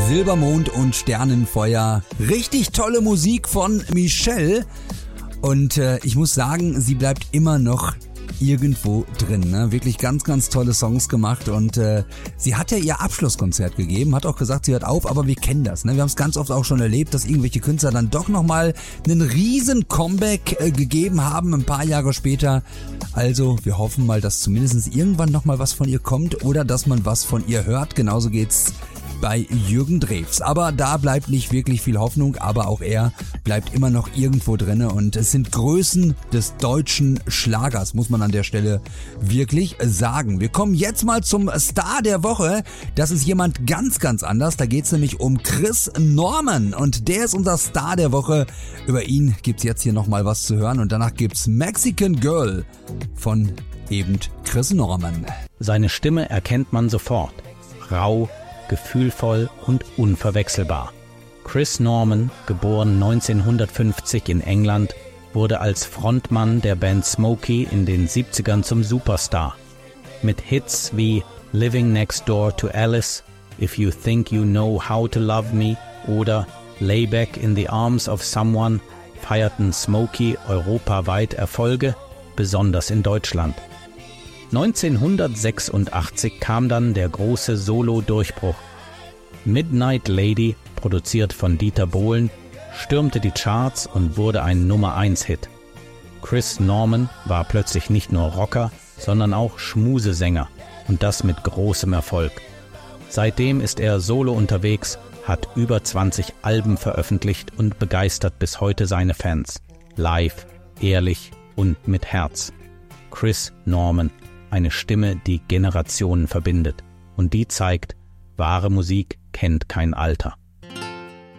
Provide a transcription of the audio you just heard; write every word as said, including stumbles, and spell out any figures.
Silbermond und Sternenfeuer. Richtig tolle Musik von Michelle. Und äh, ich muss sagen, sie bleibt immer noch irgendwo drin. Ne? Wirklich ganz, ganz tolle Songs gemacht. Und äh, sie hat ja ihr Abschlusskonzert gegeben, hat auch gesagt, sie hört auf, aber wir kennen das. Ne? Wir haben es ganz oft auch schon erlebt, dass irgendwelche Künstler dann doch nochmal einen riesen Comeback äh, gegeben haben, ein paar Jahre später. Also wir hoffen mal, dass zumindest irgendwann nochmal was von ihr kommt oder dass man was von ihr hört. Genauso geht's bei Jürgen Drews. Aber da bleibt nicht wirklich viel Hoffnung, aber auch er bleibt immer noch irgendwo drinne und es sind Größen des deutschen Schlagers, muss man an der Stelle wirklich sagen. Wir kommen jetzt mal zum Star der Woche. Das ist jemand ganz, ganz anders. Da geht's nämlich um Chris Norman und der ist unser Star der Woche. Über ihn gibt's jetzt hier nochmal was zu hören und danach gibt's Mexican Girl von eben Chris Norman. Seine Stimme erkennt man sofort. Rau, gefühlvoll und unverwechselbar. Chris Norman, geboren neunzehnhundertfünfzig in England, wurde als Frontmann der Band Smokey in den siebzigern zum Superstar. Mit Hits wie Living Next Door to Alice, If You Think You Know How to Love Me oder Lay Back in the Arms of Someone feierten Smokey europaweit Erfolge, besonders in Deutschland. neunzehnhundertsechsundachtzig kam dann der große Solo-Durchbruch. Midnight Lady, produziert von Dieter Bohlen, stürmte die Charts und wurde ein Nummer eins Hit. Chris Norman war plötzlich nicht nur Rocker, sondern auch Schmusesänger und das mit großem Erfolg. Seitdem ist er solo unterwegs, hat über zwanzig Alben veröffentlicht und begeistert bis heute seine Fans. Live, ehrlich und mit Herz. Chris Norman. Eine Stimme, die Generationen verbindet und die zeigt, wahre Musik kennt kein Alter.